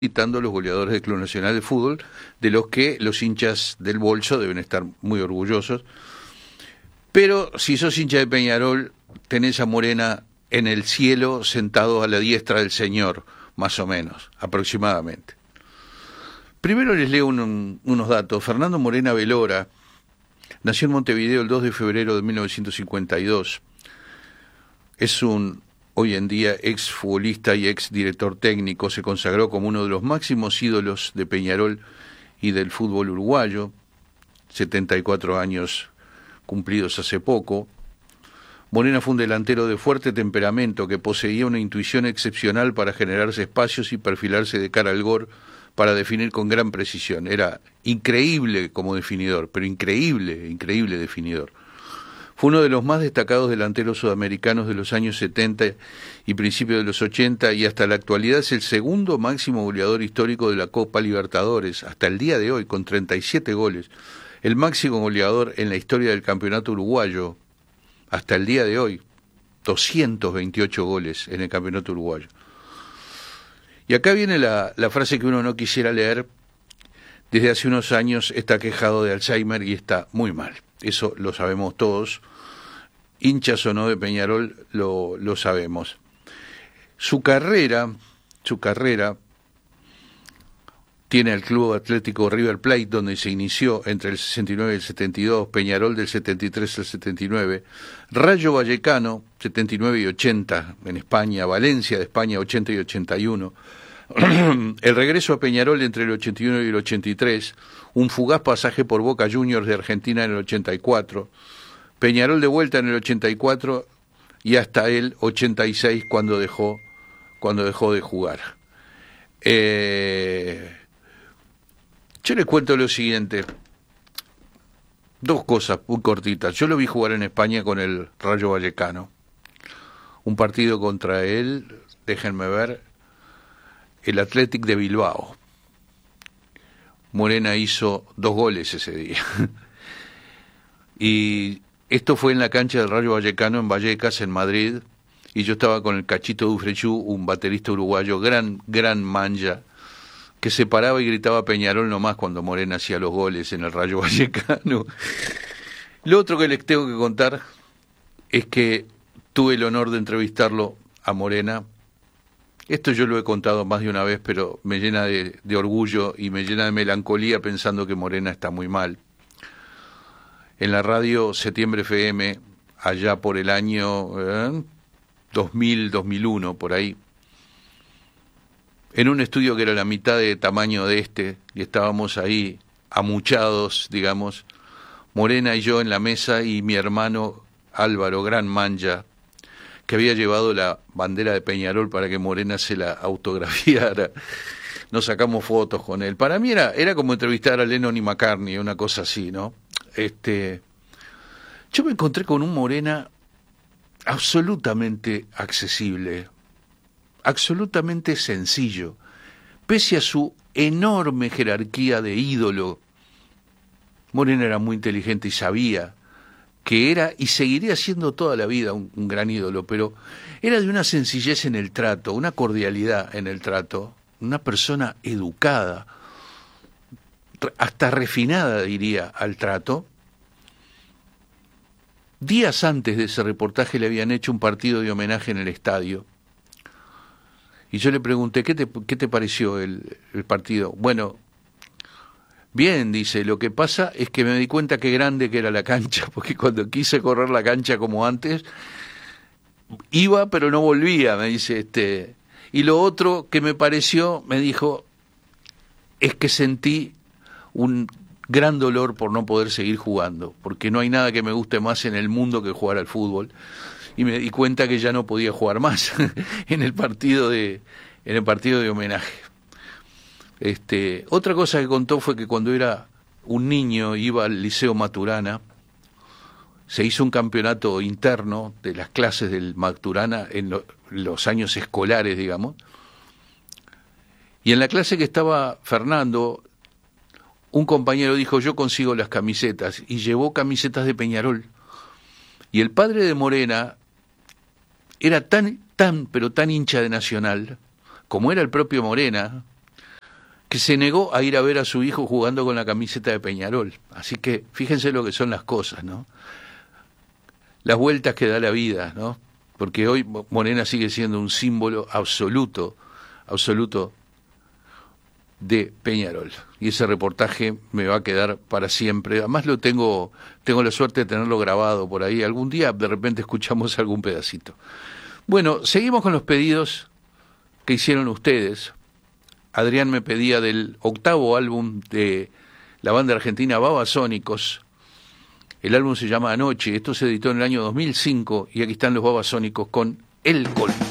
citando a los goleadores del Club Nacional de Fútbol, de los que los hinchas del bolso deben estar muy orgullosos. Pero si sos hincha de Peñarol, tenés a Morena en el cielo sentado a la diestra del Señor, más o menos, aproximadamente. Primero les leo unos datos. Fernando Morena Belora nació en Montevideo el 2 de febrero de 1952. Es un, hoy en día, ex futbolista y ex director técnico. Se consagró como uno de los máximos ídolos de Peñarol y del fútbol uruguayo. 74 años cumplidos hace poco. Morena fue un delantero de fuerte temperamento que poseía una intuición excepcional para generarse espacios y perfilarse de cara al gol para definir con gran precisión. Era increíble como definidor, pero increíble definidor. Fue uno de los más destacados delanteros sudamericanos de los años 70 y principios de los 80, y hasta la actualidad es el segundo máximo goleador histórico de la Copa Libertadores, hasta el día de hoy, con 37 goles. El máximo goleador en la historia del campeonato uruguayo, hasta el día de hoy, 228 goles en el campeonato uruguayo. Y acá viene la frase que uno no quisiera leer. Desde hace unos años está quejado de Alzheimer y está muy mal. Eso lo sabemos todos. Hinchas o no de Peñarol, lo sabemos. Su carrera tiene al Club Atlético River Plate, donde se inició entre el 69 y el 72, Peñarol del 73 al 79, Rayo Vallecano, 79 y 80 en España, Valencia de España, 80 y 81, el regreso a Peñarol entre el 81 y el 83, un fugaz pasaje por Boca Juniors de Argentina en el 84, Peñarol de vuelta en el 84 y hasta el 86 cuando dejó de jugar. Yo les cuento lo siguiente, dos cosas muy cortitas. Yo lo vi jugar en España con el Rayo Vallecano, un partido contra él, déjenme ver, el Athletic de Bilbao. Morena hizo 2 goles ese día. Y esto fue en la cancha del Rayo Vallecano en Vallecas, en Madrid, y yo estaba con el Cachito Dufrechú, un baterista uruguayo, gran manja, que se paraba y gritaba Peñarol nomás cuando Morena hacía los goles en el Rayo Vallecano. Lo otro que les tengo que contar es que tuve el honor de entrevistarlo a Morena. Esto yo lo he contado más de una vez, pero me llena de orgullo y me llena de melancolía pensando que Morena está muy mal. En la radio Septiembre FM, allá por el año 2000, 2001, por ahí, en un estudio que era la mitad de tamaño de este, y estábamos ahí amuchados, digamos, Morena y yo en la mesa y mi hermano Álvaro, gran manja, que había llevado la bandera de Peñarol para que Morena se la autografiara. Nos sacamos fotos con él. Para mí era como entrevistar a Lennon y McCartney, una cosa así, ¿no? Yo me encontré con un Morena absolutamente accesible, absolutamente sencillo, pese a su enorme jerarquía de ídolo. Morena era muy inteligente y sabía que era y seguiría siendo toda la vida un gran ídolo, pero era de una sencillez en el trato, una cordialidad en el trato, una persona educada, hasta refinada, diría, al trato. Días antes de ese reportaje le habían hecho un partido de homenaje en el estadio. Y yo le pregunté, ¿qué te pareció el partido? Bueno, bien, dice, lo que pasa es que me di cuenta qué grande que era la cancha, porque cuando quise correr la cancha como antes, iba pero no volvía, me dice. Y lo otro que me pareció, me dijo, es que sentí un gran dolor por no poder seguir jugando, porque no hay nada que me guste más en el mundo que jugar al fútbol. Y me di cuenta que ya no podía jugar más en el partido de homenaje. Otra cosa que contó fue que cuando era un niño iba al Liceo Maturana, se hizo un campeonato interno de las clases del Maturana en los años escolares, digamos, y en la clase que estaba Fernando, un compañero dijo, yo consigo las camisetas, y llevó camisetas de Peñarol. Y el padre de Morena era tan hincha de Nacional, como era el propio Morena, que se negó a ir a ver a su hijo jugando con la camiseta de Peñarol. Así que fíjense lo que son las cosas, ¿no? Las vueltas que da la vida, ¿no? Porque hoy Morena sigue siendo un símbolo absoluto de Peñarol. Y ese reportaje me va a quedar para siempre. Además tengo la suerte de tenerlo grabado por ahí. Algún día de repente escuchamos algún pedacito. Bueno, seguimos con los pedidos que hicieron ustedes. Adrián me pedía del 8º álbum de la banda argentina Babasónicos. El álbum se llama Anoche. Esto se editó en el año 2005 y aquí están los Babasónicos con El Colmo.